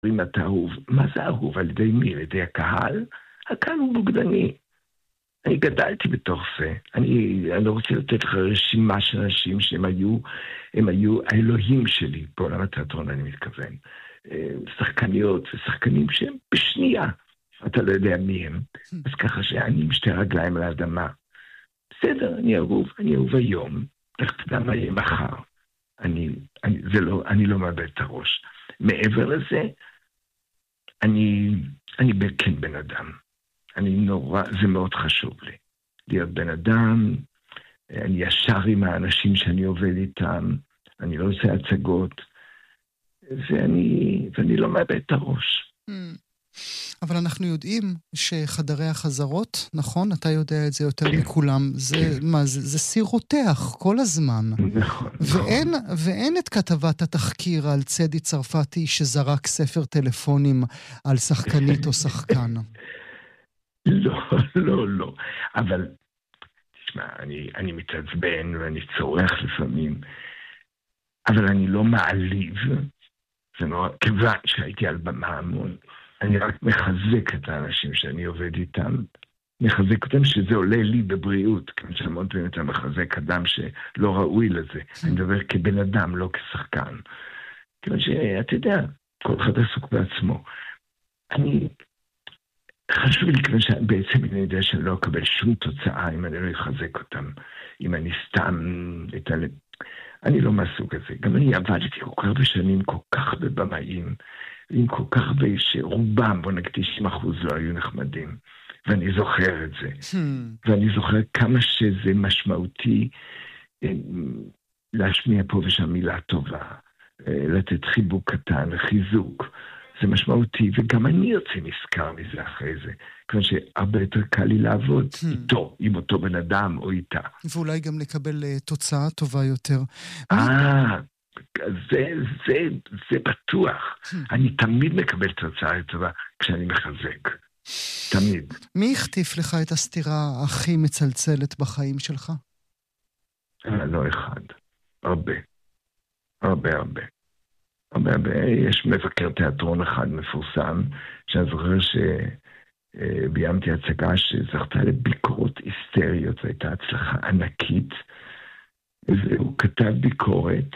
אם אתה אהוב, מה זה אהוב? על ידי מי? על ידי הקהל? הקהל הוא בוגדני. אני גדלתי בתוך זה. אני לא רוצה לתת לך רשימה של אנשים שהם היו האלוהים שלי, בעולם התיאטרון אני מתכוון. שחקניות ושחקנים שהם בשנייה. אתה לא יודע מי הם. אז ככה שאני עם שתי רגליים על האדמה. בסדר, אני אהוב היום. איך תדע מה יהיה מחר? אני לא מאבד את הראש. מעבר לזה, אני כן בן אדם. זה מאוד חשוב לי. להיות בן אדם, אני ישר עם האנשים שאני עובד איתם, אני לא עושה הצגות, ואני לא מאבד את הראש. אבל אנחנו יודעים שחדרי החזרות, נכון? אתה יודע את זה יותר מכולם. זה סיר רותח כל הזמן. נכון. ואין את כתבת התחקיר על צדי צרפתי שזרק ספר טלפונים על שחקנית או שחקן. לא. אבל, תשמע, אני מתעצבן ואני צורח לפעמים, אבל אני לא מעליב. זה נורא, כיוון שהייתי על במה המון, אני רק מחזק את האנשים שאני עובד איתם, מחזק אותם שזה עולה לי בבריאות, כמו שהמון פעמים אתה מחזק אדם שלא ראוי לזה. אני מדבר כבן אדם, לא כשחקן. כיוון שאתה יודע, כל אחד עסוק בעצמו. חשוב לי כיוון שבעצם אני יודע שאני לא אקבל שום תוצאה אם אני לא אחזק אותם. אם אני סתם אני לא מהסוג הזה. גם אני עבדתי כל כך הרבה שנים, כל כך הרבה במאים, עם כל כך הרבה שרובם, בוא נגיד 90% לא היו נחמדים. ואני זוכר את זה. ואני זוכר כמה שזה משמעותי להשמיע פה ושם מילה טובה, לתת חיבוק קטן, חיזוק. זה משמעותי, וגם אני יוצא נזכר מזה אחרי זה. כיוון שהרבה יותר קל לי לעבוד איתו, עם אותו בן אדם או איתה. ואולי גם לקבל תוצאה טובה יותר. זה בטוח. אני תמיד מקבל תוצאה טובה כשאני מחזק. תמיד. מי הכתיף לך את הסתירה הכי מצלצלת בחיים שלך? לא אחד. הרבה. יש מבקר תיאטרון אחד מפורסם, שאני זוכר שביימתי הצגה שזכתה לביקורות היסטריות, והייתה הצלחה ענקית, והוא כתב ביקורת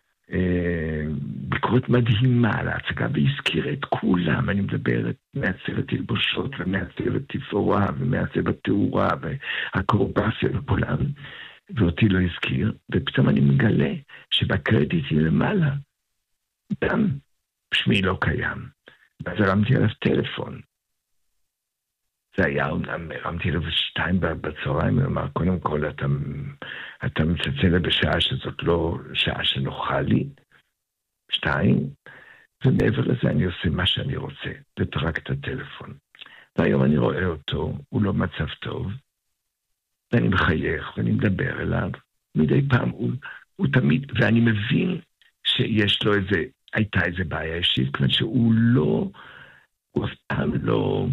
מדהימה על ההצגה, והזכיר את כולם. אני מדבר מעצבת תלבושות, ומעצבת תפאורה, ומעצבת תאורה, והקורבסיה וכולם, ואותי לא הזכיר, ופתאום אני מגלה שבקרדיטי למעלה, גם שמי לא קיים. ואז הרמתי עליו טלפון. זה היה, הרמתי עליו 2 בצהריים, הוא אמר, קודם כל, אתה מצלצל בשעה שזאת לא שעה שנוחה לי. 2, ומעבר לזה אני עושה מה שאני רוצה, ותרק את הטלפון. והיום אני רואה אותו, הוא לא מצב טוב, ואני מחייך, ואני מדבר אליו. מדי פעם הוא תמיד, ואני מבין שיש לו הייתה איזה בעיה אישית, כיוון שהוא הוא אף פעם לא,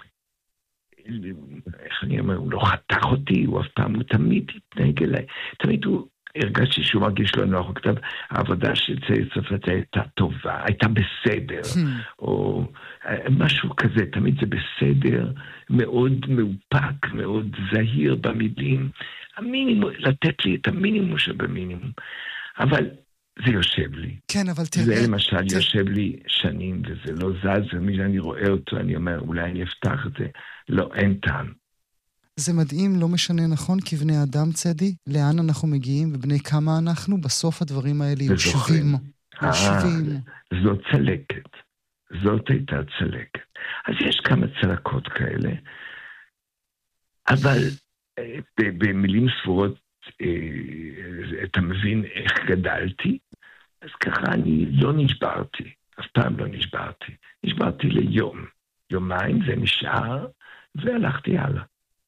איך אני אומר, הוא לא חתך אותי, הוא תמיד התנהג אליי, תמיד הוא הרגשתי שהוא מרגיש לא נוח, הוא כתב, העבודה של צדי צרפתי הייתה טובה, הייתה בסדר, או משהו כזה, תמיד זה בסדר, מאוד מאופק, מאוד זהיר במילים, לתת לי את המינימום שבמינימום, אבל זה יושב לי. כן, אבל תראה. זה למשל יושב לי שנים, וזה לא זז, ומי שאני רואה אותו, אני אומר, אולי אני אפתח את זה. לא, אין טעם. זה מדהים, לא משנה, נכון? כבני אדם, צדי, לאן אנחנו מגיעים, ובני כמה אנחנו, בסוף הדברים האלה יושבים. זאת צלקת. זאת הייתה צלקת. אז יש כמה צלקות כאלה, אבל במילים ספורות, אתה מבין איך גדלתי? אז ככה אני לא נשברתי, אף פעם לא נשברתי. נשברתי ליום, יומיים זה נשאר, והלכתי הלאה.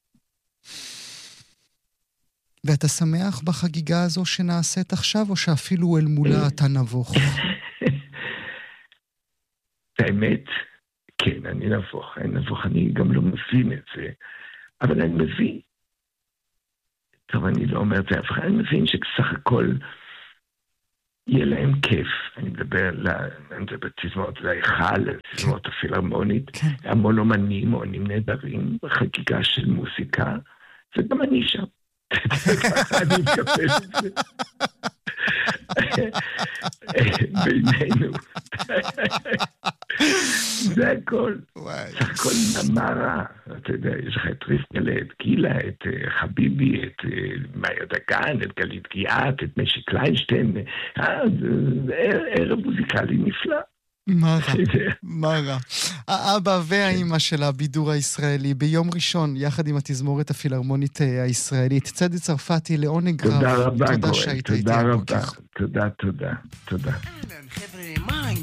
ואתה שמח בחגיגה הזו שנעשית עכשיו, או שאפילו אל מולה אתה נבוך? האמת, כן, אני נבוך, אני גם לא מבין את זה, אבל אני מבין. טוב, אני לא אומר את זה, אני מבין שסך הכל יהיה להם כיף. אני מדבר בתזמורת להיכל, בתזמורת הפילהרמונית, המון אומנים, אומנים נהדרים, בחגיגה של מוסיקה, וגם אני שם. אני מקבל את זה. בינינו. זה הכל. זה הכל נמרה. אתה יודע, יש לך את רבקלה, את גילה, את חביבי, את מאיה דגן, את גלית גיאת, את משי קליינשטיין. זה ערב מוזיקלי נפלא. מה רע. האבא והאימא של הבידור הישראלי ביום ראשון, יחד עם התזמורת הפילהרמונית הישראלית. צדי צרפתי, לעונג רב. תודה רבה, תודה שהיית איתי הבוקר. תודה.